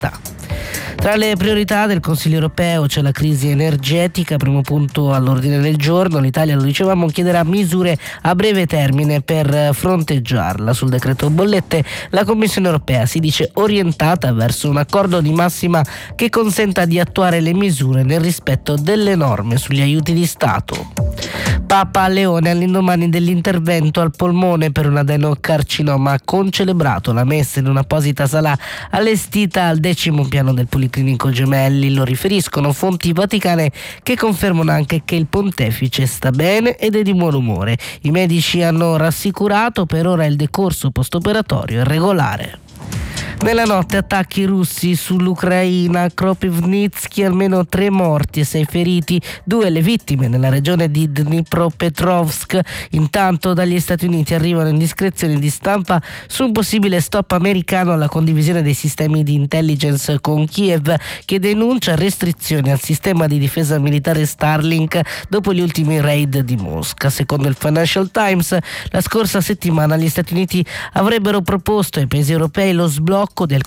Tra le priorità del Consiglio europeo c'è la crisi energetica, primo punto all'ordine del giorno. L'Italia, lo dicevamo, chiederà misure a breve termine per fronteggiarla. Sul decreto bollette la Commissione europea si dice orientata verso un accordo di massima che consenta di attuare le misure nel rispetto delle norme sugli aiuti di Stato. Papa Leone all'indomani dell'intervento al polmone per un adenocarcinoma ha concelebrato la messa in un'apposita sala allestita al 10° piano del Policlinico Gemelli. Lo riferiscono fonti vaticane che confermano anche che il pontefice sta bene ed è di buon umore. I medici hanno rassicurato per ora il decorso post-operatorio è regolare. Nella notte attacchi russi sull'Ucraina, Kropyvnytsky, almeno 3 morti e 6 feriti, 2 le vittime nella regione di Dnipropetrovsk. Intanto dagli Stati Uniti arrivano indiscrezioni di stampa su un possibile stop americano alla condivisione dei sistemi di intelligence con Kiev, che denuncia restrizioni al sistema di difesa militare Starlink dopo gli ultimi raid di Mosca. Secondo il Financial Times, la scorsa settimana gli Stati Uniti avrebbero proposto ai paesi europei lo sblocco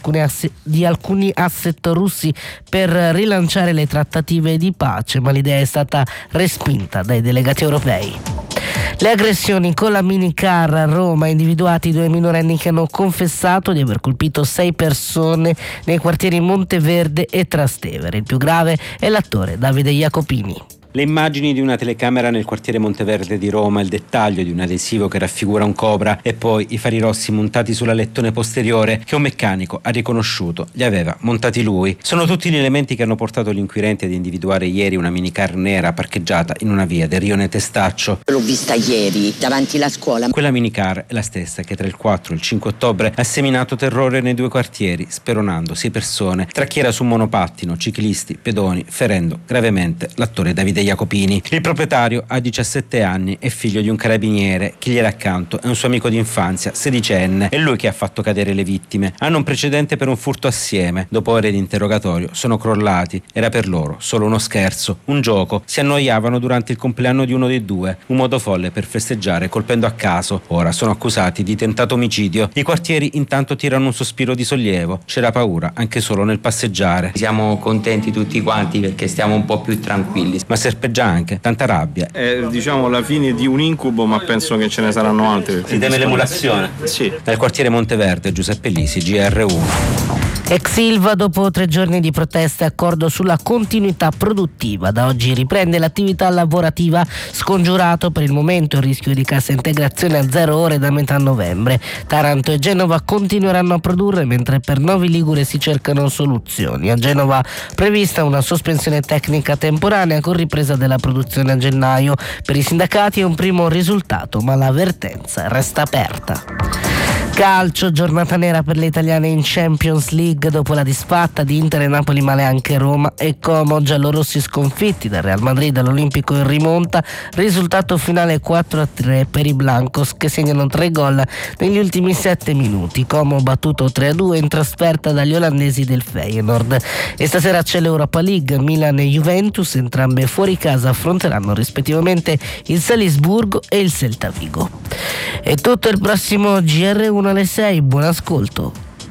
di alcuni asset russi per rilanciare le trattative di pace, ma l'idea è stata respinta dai delegati europei. Le aggressioni con la minicar a Roma, individuati 2 minorenni che hanno confessato di aver colpito 6 persone nei quartieri Monteverde e Trastevere. Il più grave è l'attore Davide Jacopini. Le immagini di una telecamera nel quartiere Monteverde di Roma, il dettaglio di un adesivo che raffigura un cobra e poi i fari rossi montati sull'alettone posteriore che un meccanico ha riconosciuto li aveva montati lui. Sono tutti gli elementi che hanno portato gli inquirenti ad individuare ieri una minicar nera parcheggiata in una via del Rione Testaccio. L'ho vista ieri davanti alla scuola. Quella minicar è la stessa che tra il 4 e il 5 ottobre ha seminato terrore nei 2 quartieri, speronando 6 persone, tra chi era su monopattino, ciclisti, pedoni, ferendo gravemente l'attore Davide Jacopini. Il proprietario ha 17 anni, è figlio di un carabiniere, chi gli era accanto è un suo amico d'infanzia, 16enne, è lui che ha fatto cadere le vittime. Hanno un precedente per un furto assieme, dopo ore di interrogatorio sono crollati, era per loro solo uno scherzo, un gioco, si annoiavano durante il compleanno di uno dei 2, un modo folle per festeggiare colpendo a caso. Ora sono accusati di tentato omicidio. I quartieri intanto tirano un sospiro di sollievo, c'era paura anche solo nel passeggiare. Siamo contenti tutti quanti perché stiamo un po' più tranquilli. Ma serpeggia anche tanta rabbia. È la fine di un incubo, ma penso che ce ne saranno altre. Si teme l'emulazione? Sì. Dal quartiere Monteverde, Giuseppe Lisi, GR1. Ex Ilva, dopo 3 giorni di proteste, accordo sulla continuità produttiva. Da oggi riprende l'attività lavorativa, scongiurato per il momento il rischio di cassa integrazione a 0 ore da metà novembre. Taranto e Genova continueranno a produrre, mentre per Novi Ligure si cercano soluzioni. A Genova prevista una sospensione tecnica temporanea con ripresa della produzione a gennaio. Per i sindacati è un primo risultato, ma l'avvertenza resta aperta. Calcio, giornata nera per le italiane in Champions League dopo la disfatta di Inter e Napoli, male anche Roma e Como. Giallorossi sconfitti dal Real Madrid all'Olimpico in rimonta, risultato finale 4-3 per i Blancos che segnano 3 gol negli ultimi 7 minuti. Como battuto 3-2 in trasferta dagli olandesi del Feyenoord. E stasera c'è l'Europa League, Milan e Juventus, entrambe fuori casa affronteranno rispettivamente il Salisburgo e il Celta Vigo. È tutto, il prossimo GR1 alle 6, buon ascolto.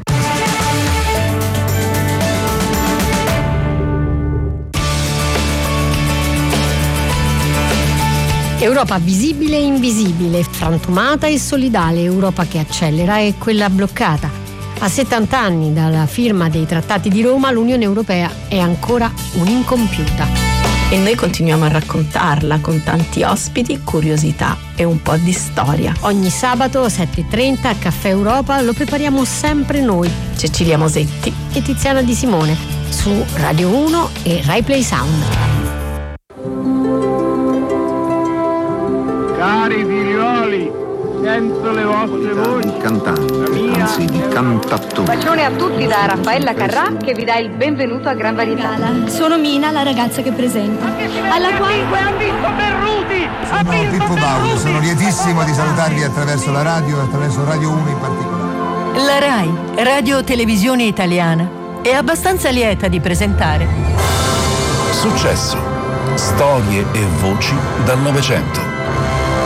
Europa visibile e invisibile, frantumata e solidale, Europa che accelera e quella bloccata. A 70 anni dalla firma dei Trattati di Roma, l'Unione Europea è ancora un'incompiuta. E noi continuiamo a raccontarla con tanti ospiti, curiosità e un po' di storia. Ogni sabato 7:30 a Caffè Europa lo prepariamo sempre noi, Cecilia Mosetti e Tiziana Di Simone, su Radio 1 e Rai Play Sound. Cari figlioli, sento le vostre voci. Di cantanti, anzi di cantatori. Bacione a tutti da Raffaella Carrà che vi dà il benvenuto a Gran Varietà. Sono Mina, la ragazza che presenta. Alla quale ha vinto Berruti! Sono Pippo Baudo, sono lietissimo di salutarvi attraverso la radio e attraverso Radio 1 in particolare. La Rai, Radio Televisione Italiana, è abbastanza lieta di presentare Successo, storie e voci dal Novecento.